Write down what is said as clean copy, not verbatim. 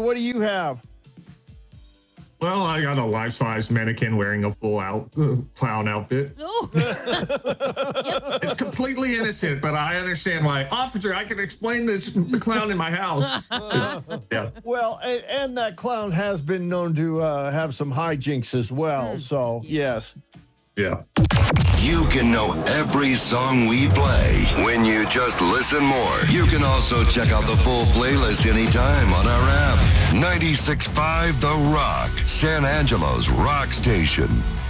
what do you have? Well, I got a life-size mannequin wearing a full-out clown outfit. Oh. It's completely innocent, but I understand why. Officer, I can explain this clown in my house. Yeah. Well, and that clown has been known to have some hijinks as well. So, yes. Yeah. You can know every song we play when you just listen more. You can also check out the full playlist anytime on our app. 96.5 The Rock, San Angelo's rock station.